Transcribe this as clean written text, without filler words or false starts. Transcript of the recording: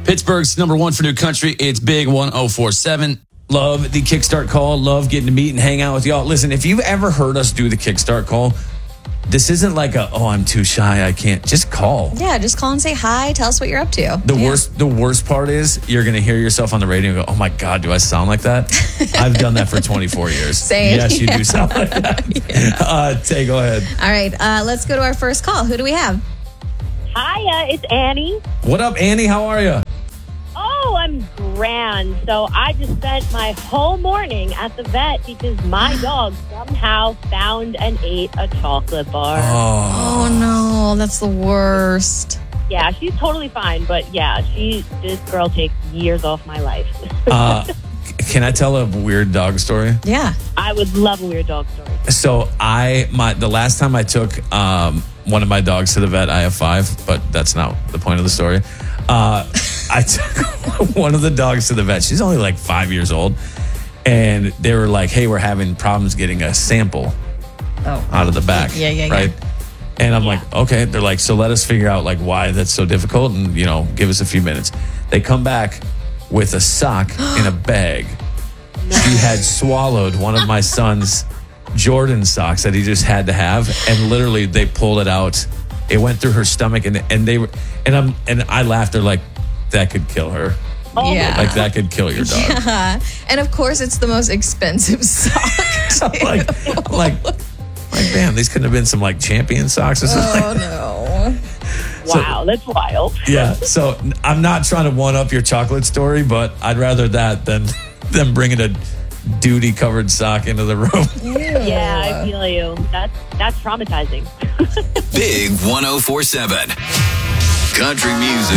Pittsburgh's number one for new country. It's Big 1047. Love the Kickstart call. Love getting to meet and hang out with y'all. Listen, if you've ever heard us do the Kickstart call, this isn't like I'm too shy, I can't. Just call. Yeah, just call and say hi. Tell us what you're up to. The worst part is you're going to hear yourself on the radio and go, oh my God, do I sound like that? I've done that for 24 years. Same. Yes, you do sound like that. Tay, go ahead. All right, let's go to our first call. Who do we have? Hiya, it's Annie. What up, Annie? How are you? Oh, I'm grand. So I just spent my whole morning at the vet because my dog somehow found and ate a chocolate bar. Oh no, that's the worst. Yeah, she's totally fine, but yeah, this girl takes years off my life. Can I tell a weird dog story? Yeah. I would love a weird dog story. So the last time I took one of my dogs to the vet, I have 5, but that's not the point of the story. I took one of the dogs to the vet. She's only like 5 years old. And they were like, hey, we're having problems getting a sample out of the back. Yeah. Right? And I'm like, okay. They're like, so let us figure out like why that's so difficult and, give us a few minutes. They come back with a sock in a bag. She had swallowed one of my son's Jordan socks that he just had to have. And literally they pulled it out. It went through her stomach and I laughed. They're like, that could kill her. Oh, yeah. Like that could kill your dog. Yeah. And of course, it's the most expensive sock. like, damn, these couldn't have been some like champion socks or something. Oh no. Wow, that's wild. Yeah. So I'm not trying to one up your chocolate story, but I'd rather that than them bringing a duty covered sock into the room. Yeah, I feel you. That's traumatizing. Big 1047. Country music